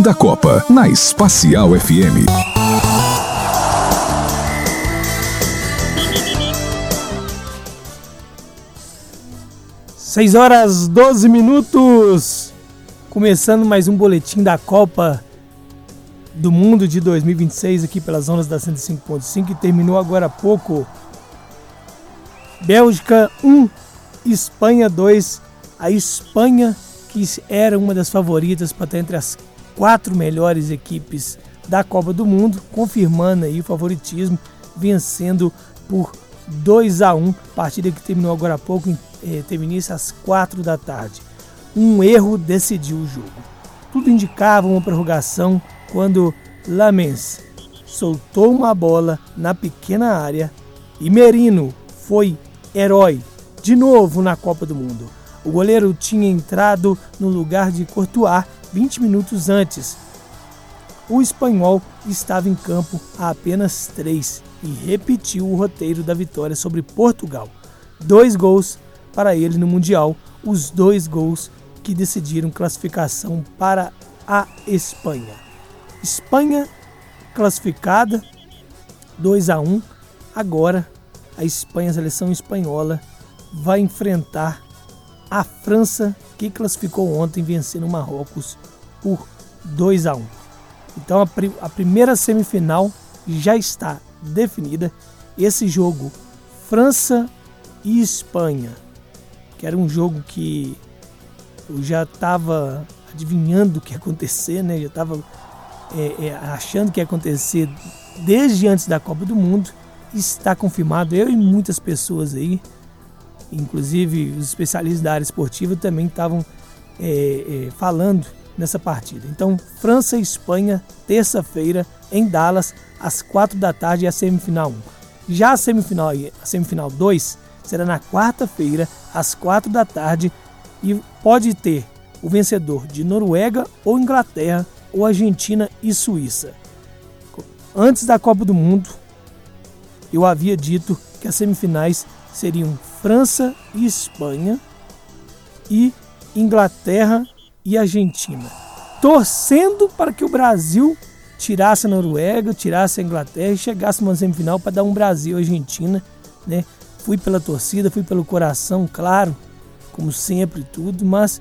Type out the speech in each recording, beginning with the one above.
da Copa, na Espacial FM. Seis horas 12 minutos, começando mais um boletim da Copa do Mundo de 2026 aqui pelas ondas da 105.5 e terminou agora há pouco. Bélgica 1, Espanha 2. A Espanha, que era uma das favoritas para estar entre as 4 melhores equipes da Copa do Mundo, confirmando aí o favoritismo, vencendo por 2-1, partida que terminou agora há pouco, teve início às 4 da tarde. Um erro decidiu o jogo. Tudo indicava uma prorrogação quando Lamens soltou uma bola na pequena área e Merino foi herói de novo na Copa do Mundo. O goleiro tinha entrado no lugar de Courtois 20 minutos antes. O espanhol estava em campo há apenas 3 e repetiu o roteiro da vitória sobre Portugal. 2 gols para ele no Mundial, os 2 gols que decidiram classificação para a Espanha. Espanha classificada 2-1. Agora a Espanha, a seleção espanhola, vai enfrentar a França, que classificou ontem vencendo o Marrocos por 2-1. Então a primeira semifinal já está definida. Esse jogo, França e Espanha, que era um jogo que eu já estava adivinhando o que ia acontecer, né? Já estava achando que ia acontecer desde antes da Copa do Mundo. Está confirmado. Eu e muitas pessoas aí, inclusive os especialistas da área esportiva, também estavam falando nessa partida. Então, França e Espanha, terça-feira, em Dallas, às 4 da tarde, é a semifinal 1. Já a semifinal 2 será na quarta-feira, às 4 da tarde, e pode ter o vencedor de Noruega ou Inglaterra, ou Argentina e Suíça. Antes da Copa do Mundo, eu havia dito que as semifinais seriam França e Espanha e Inglaterra e Argentina. Torcendo para que o Brasil tirasse a Noruega, tirasse a Inglaterra e chegasse numa semifinal para dar um Brasil e Argentina, né? Fui pela torcida, fui pelo coração, claro, como sempre tudo, mas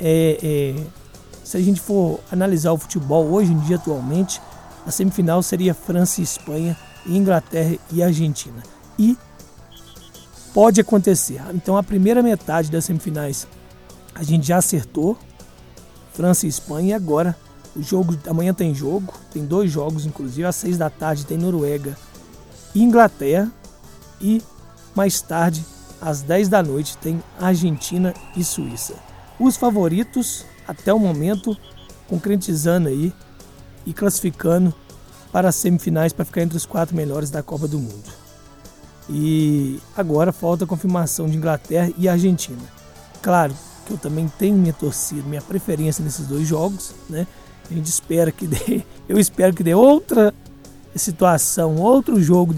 se a gente for analisar o futebol hoje em dia, atualmente, a semifinal seria França e Espanha, Inglaterra e Argentina. E pode acontecer. Então a primeira metade das semifinais a gente já acertou, França e Espanha, e agora o jogo, amanhã tem 2 jogos inclusive, às 6 da tarde tem Noruega e Inglaterra, e mais tarde, às 10 da noite, tem Argentina e Suíça. Os favoritos, até o momento, concretizando aí e classificando para as semifinais para ficar entre os 4 melhores da Copa do Mundo. E agora falta a confirmação de Inglaterra e Argentina. Claro que eu também tenho minha torcida, minha preferência nesses 2 jogos, né? A gente espera que dê, eu espero que dê outra situação, outro jogo